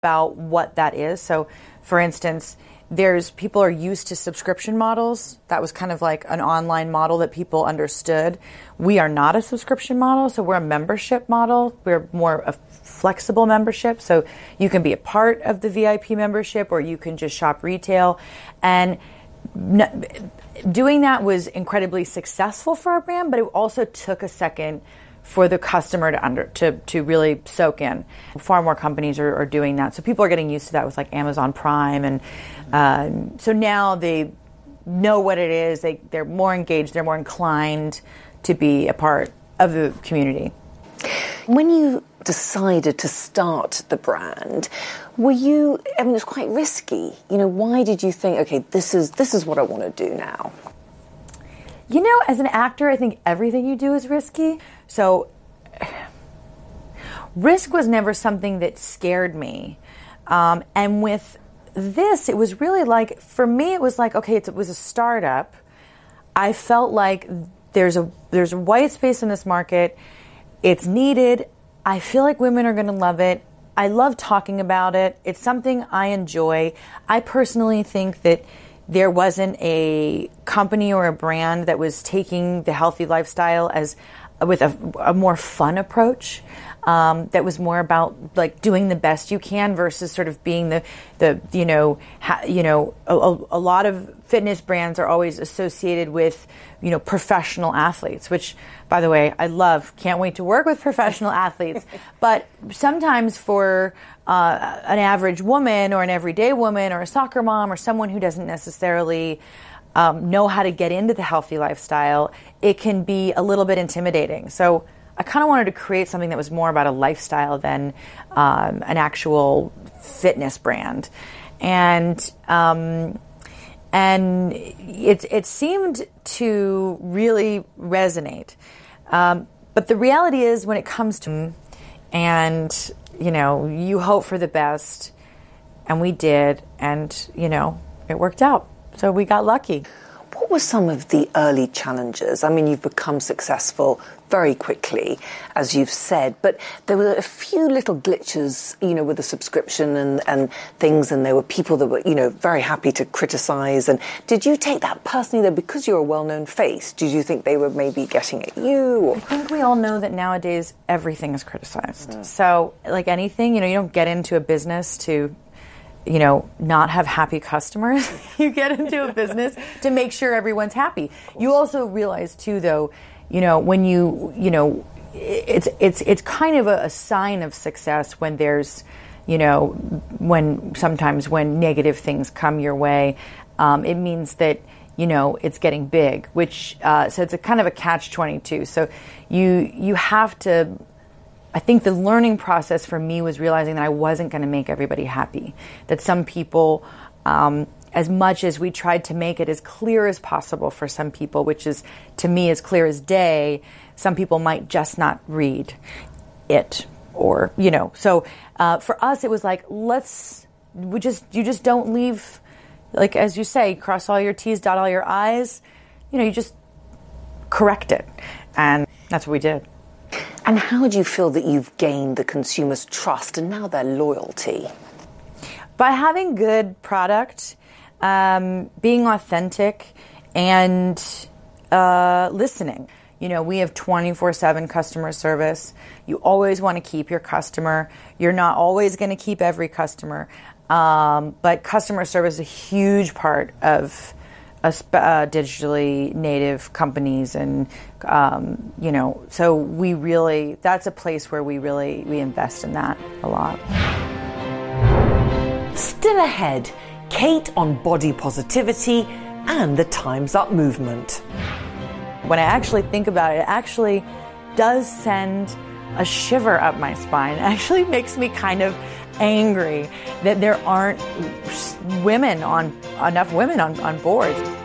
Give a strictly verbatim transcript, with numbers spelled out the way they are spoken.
about what that is. So, for instance, there's people are used to subscription models. That was kind of like an online model that people understood. We are not a subscription model, so we're a membership model. We're more a flexible membership, so you can be a part of the V I P membership or you can just shop retail. And doing that was incredibly successful for our brand, but it also took a second for the customer to under to, to really soak in. Far more companies are, are doing that. So people are getting used to that with like Amazon Prime. And um, so now they know what it is. They, they're more engaged. They're more inclined to be a part of the community. When you decided to start the brand, were you, I mean, it was quite risky. You know, why did you think, okay, this is this is what I want to do now? You know, as an actor, I think everything you do is risky. So risk was never something that scared me. Um, and with this, it was really like, for me, it was like, okay, it was a startup. I felt like there's a there's a white space in this market. It's needed. I feel like women are going to love it. I love talking about it. It's something I enjoy. I personally think that there wasn't a company or a brand that was taking the healthy lifestyle as with a, a more fun approach. Um, that was more about like doing the best you can versus sort of being the, the you know, ha, you know, a, a lot of fitness brands are always associated with, you know, professional athletes, which, by the way, I love. Can't wait to work with professional athletes. But sometimes for uh, an average woman or an everyday woman or a soccer mom or someone who doesn't necessarily um, know how to get into the healthy lifestyle, it can be a little bit intimidating. So I kind of wanted to create something that was more about a lifestyle than um, an actual fitness brand, and um, and it it seemed to really resonate. Um, but the reality is, when it comes to, and you know, you hope for the best, and we did, and you know, it worked out. So we got lucky. What were some of the early challenges? I mean, you've become successful very quickly, as you've said, but there were a few little glitches, you know, with the subscription and, and things, and there were people that were, you know, very happy to criticize. And did you take that personally, though, because you're a well-known face? Did you think they were maybe getting at you? Or? I think we all know that nowadays everything is criticized. Mm. So, like anything, you know, you don't get into a business to, you know, not have happy customers. You get into a business to make sure everyone's happy. You also realize too, though, you know, when you, you know, it's it's it's kind of a, a sign of success when there's, you know, when sometimes when negative things come your way, um, it means that, you know, it's getting big. Which uh, so it's a kind of a catch twenty-two. So you you have to. I think the learning process for me was realizing that I wasn't going to make everybody happy. That some people, um, as much as we tried to make it as clear as possible for some people, which is to me as clear as day, some people might just not read it, or you know. So uh, for us, it was like, let's we just you just don't leave, like as you say, cross all your T's, dot all your I's. You know, you just correct it, and that's what we did. And how do you feel that you've gained the consumer's trust and now their loyalty? By having good product, um, being authentic, and uh, listening. You know, we have twenty-four seven customer service. You always want to keep your customer. You're not always going to keep every customer. Um, but customer service is a huge part of a sp- uh, digitally native companies, and um, you know, so we really, that's a place where we really we invest in that a lot. Still ahead, Kate on body positivity and the Time's Up movement. When I actually think about it, it actually does send a shiver up my spine. It actually makes me kind of angry that there aren't women on enough women on, on boards.